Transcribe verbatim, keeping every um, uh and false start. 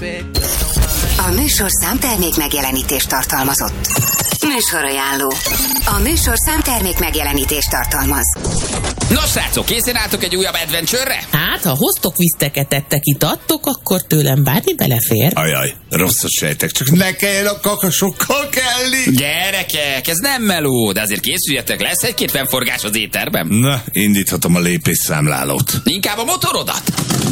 A műsor számtermék megjelenítést tartalmazott. Műsorajánló. A műsor számtermék megjelenítést tartalmaz. Nos, srácok, készen álltok egy újabb adventure-re? Hát, ha hoztok viszteket, tettek, itattok, akkor tőlem bármi belefér. Ajaj, rosszat sejtek, csak ne kelljen a kakasokkal kelni. Gyerekek, ez nem meló, de azért készüljetek, lesz egy-két fennforgás az éterben. Na, indíthatom a lépésszámlálót. Inkább a motorodat.